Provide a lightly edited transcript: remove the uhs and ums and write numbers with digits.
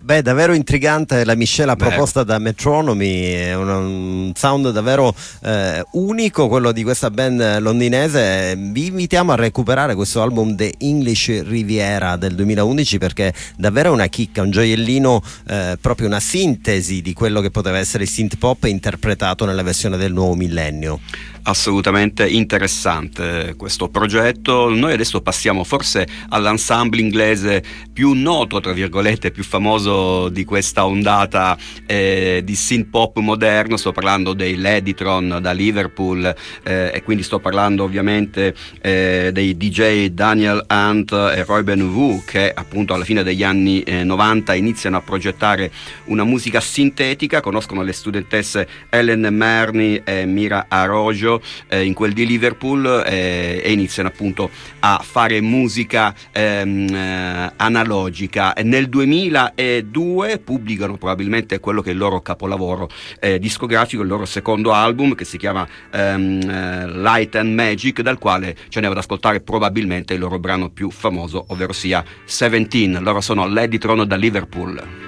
Beh, davvero intrigante la miscela proposta da Metronomy, è un sound davvero unico, quello di questa band londinese. Vi invitiamo a recuperare questo album The English Riviera del 2011, perché davvero è una chicca, un gioiellino, proprio una sintesi di quello che poteva essere il synth pop interpretato nella versione del nuovo millennio. Assolutamente interessante questo progetto. Noi adesso passiamo forse all'ensemble inglese più noto, tra virgolette, più famoso di questa ondata di synth pop moderno. Sto parlando dei Ladytron da Liverpool, e quindi sto parlando ovviamente dei DJ Daniel Hunt e Ruben Wu, che appunto alla fine degli anni 90 iniziano a progettare una musica sintetica. Conoscono le studentesse Ellen Marney e Mira Arroyo in quel di Liverpool, e iniziano appunto a fare musica analogica. Nel 2002 pubblicano probabilmente quello che è il loro capolavoro discografico, il loro secondo album, che si chiama Light and Magic, dal quale ci andiamo ad ascoltare probabilmente il loro brano più famoso, ovvero sia 17. Loro sono Ladytron da Liverpool.